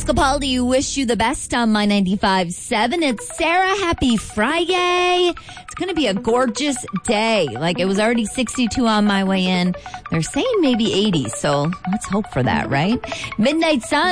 Capaldi, wish you the best on My 95.7. It's Sarah. Happy Friday. It's going to be a gorgeous day. Like, it was already 62 on my way in. They're saying maybe 80, so let's hope for that, right? Midnight Sun.